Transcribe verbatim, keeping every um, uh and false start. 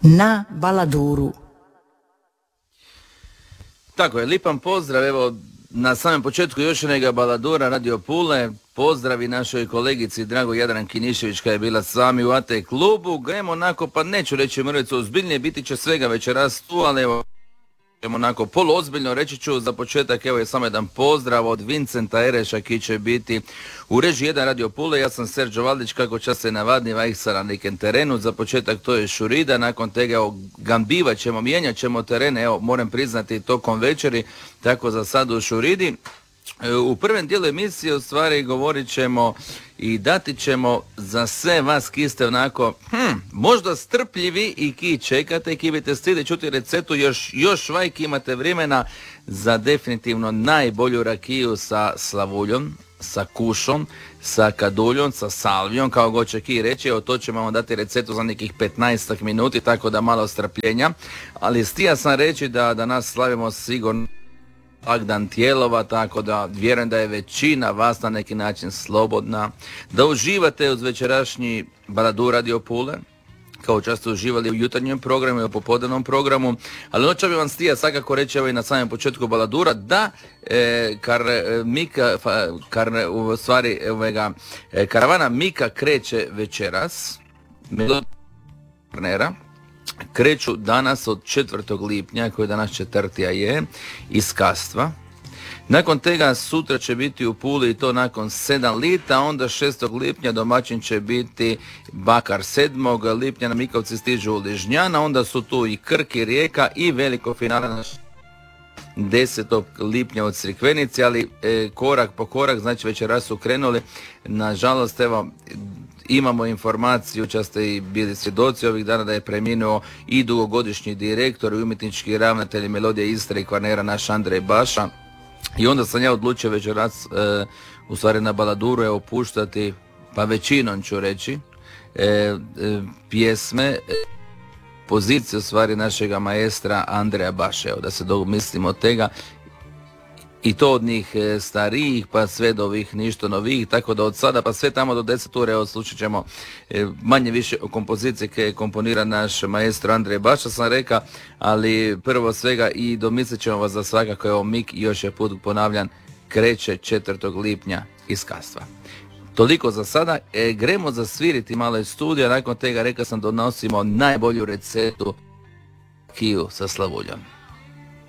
na Baladuru. Tako je, lipan pozdrav, evo na samom početku još jednog Baladura Radio Pule, pozdravi našoj kolegici Drago Jadranki Nišević koja je bila s vami u A T klubu. Gremo onako, pa neću reći mrvicu ozbiljnije, biti će svega večeras tu, ali evo onako poluozbiljno reći ću za početak, evo je samo jedan pozdrav od Vincenta Ereša ki će biti u režiji jedan Radio Pule. Ja sam Serđo Valdić, kako čas se navadni vajsa na nekem terenu. Za početak to je Šurida, nakon tega evo gambivat ćemo, mijenjat ćemo terene, evo moram priznati tokom večeri, tako za sad u Šuridi. U prvom dijelu emisije u stvari govorit ćemo i dati ćemo za sve vas ki ste onako hm, možda strpljivi i ki čekate, ki biste stili čuti receptu još, još vajki imate vremena za definitivno najbolju rakiju sa slavuljom, sa kušom, sa kaduljom, sa salvijom, kao god će ki reći. Evo to ćemo vam dati receptu za nekih petnaestak minuti, tako da malo strpljenja. Ali stija sam reći da danas slavimo sigurno blagdan Tijelova, tako da vjerujem da je većina vas na neki način slobodna, da uživate uz večerašnji Baladur Radio Pule, kao često uživali u jutarnjem programu i u popodnevnom programu, ali noća bi vam stija svakako reći evo i na samom početku Baladura da e, kar, e, Mika, fa, kar, u stvari evega, e, karavana Mika kreće večeras, partnera, kreću danas od četvrtog lipnja, koji danas četvrtija je, iz Kastva. Nakon tega sutra će biti u Puli i to nakon sedam lita, onda šestog lipnja domaćin će biti Bakar, sedmog lipnja na Mikovci stižu u Ližnjana, onda su tu i Krk i Rijeka i veliko finale na desetog lipnja od Crikvenice, ali e, korak po korak, znači večeras su krenuli. Nažalost, evo, imamo informaciju, čas ste i bili svjedoci ovih dana da je preminuo i dugogodišnji direktor i umjetnički ravnatelj Melodije Istre i Kvarnera naš Andrej Baša. I onda sam ja odlučio večeras, e, u stvari na Baladuru, evo puštati, pa većinom ću reći, e, e, pjesme, e, pozicije u stvari našega maestra Andreja Baše, evo da se domislimo od tega. I to od njih starijih pa sve do ovih ništo novih, tako da od sada pa sve tamo do deset ure odslušat ćemo manje više o kompoziciji koje je komponira naš maestro Andrej Baša, sam reka, ali prvo svega i domislit ćemo vas za svakako, evo Mik još je put ponavljan, kreće četvrtog lipnja iz Kastva. Toliko za sada, e, gremo zasviriti malo iz studija, nakon tega reka sam donosimo najbolju receptu rakiju sa slavuljom.